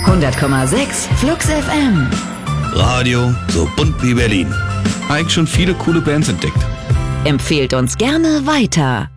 100,6 Flux FM. Radio so bunt wie Berlin. Eigentlich schon viele coole Bands entdeckt. Empfehlt uns gerne weiter.